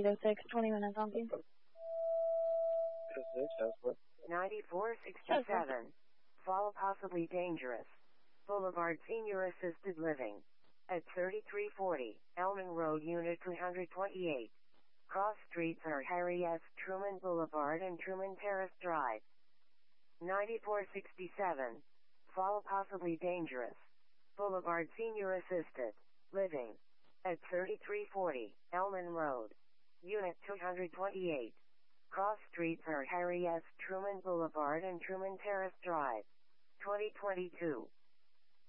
806, 20 minutes on you. 9467. Fall possibly dangerous. Boulevard Senior Assisted Living. At 3340, Elman Road, Unit 228. Cross streets are Harry S. Truman Boulevard and Truman Terrace Drive. 9467. Fall possibly dangerous. Boulevard Senior Assisted Living. At 3340, Elman Road. Unit 228. Cross streets are Harry S. Truman Boulevard and Truman Terrace Drive. 2022.